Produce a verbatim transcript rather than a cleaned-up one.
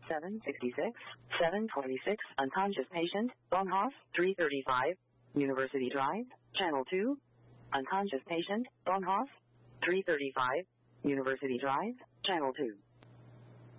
seven sixty-six, seven twenty-six, unconscious patient, Bonhoff, three thirty-five, University Drive, Channel two, unconscious patient, Bonhoff, three thirty-five, University Drive, Channel two.